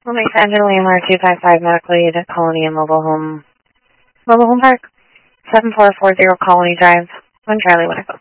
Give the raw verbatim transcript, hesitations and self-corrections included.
We'll make the engine Lima two five five medical aid at Colony and Mobile Home, Mobile Home Park, seven four four zero Colony Drive, one Charlie, one Echo.